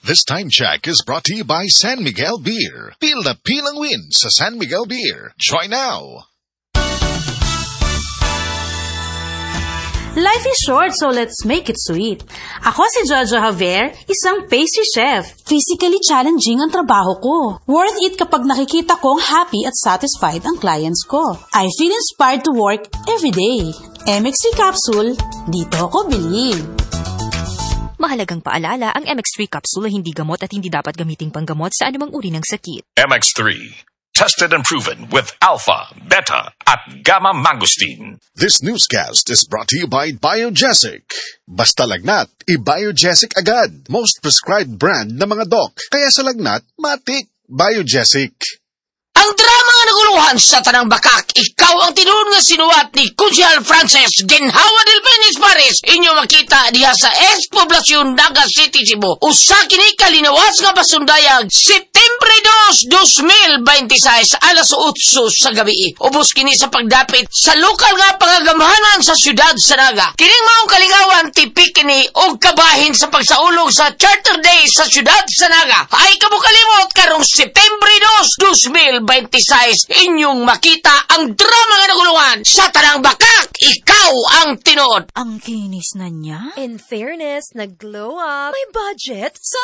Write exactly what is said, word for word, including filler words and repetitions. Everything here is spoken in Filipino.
This time check is brought to you by San Miguel Beer. Peel na peel ang win sa San Miguel Beer. Try now! Life is short, so let's make it sweet. Ako si Jojo Javier, isang pastry chef. Physically challenging ang trabaho ko. Worth it kapag nakikita kong happy at satisfied ang clients ko. I feel inspired to work every day. M X three capsule, dito ako bilib. Mahalagang paalala, ang M X three capsule ay hindi gamot at hindi dapat gamiting panggamot sa anumang uri ng sakit. M X three, tested and proven with alpha, beta, at gamma mangosteen. This newscast is brought to you by Biogesic. Basta lagnat, i-Biogesic agad. Most prescribed brand ng mga doc. Kaya sa lagnat, matik. Biogesic. Ang drama nga naguluhan sa Tanang Bakak, ikaw ang tinuod nga sinuwat ni Kunsyal Frances Ginhawa del Penis Paris. Inyo makita diha sa S Poblacion, Naga City, Cebu. Usa kini kalinawas nga pasundayag Septembre dos, dos mil veintiséis alas otso sa gabi. Ubos kini sa pagdapit sa lokal nga pangagamhanan sa siyudad sa Naga. Kining maong kaligawan tipik kini og kabahin sa pagsaulog sa Charter Day sa siyudad sa Naga. Ay kabukalimot karong Septembre dos, dos mil veintiséis inyong makita ang drama nga nagulungan sa Tanang Bakak. Ikaw ang tinuod. Ang kinis na niya? In fairness, nag-glow up. May budget. So